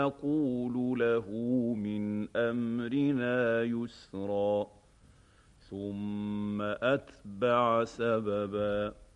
نقول له من أمرنا يسرا ثم أتبع سببا